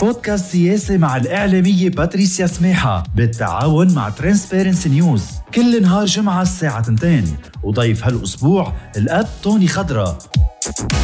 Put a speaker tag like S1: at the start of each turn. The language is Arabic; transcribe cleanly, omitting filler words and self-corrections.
S1: بودكاست سياسي مع الإعلامية باتريسيا سماحة بالتعاون مع ترانسبيرنسي نيوز، كل نهار جمعة الساعة 2، وضيف هالأسبوع الأب توني خضرة.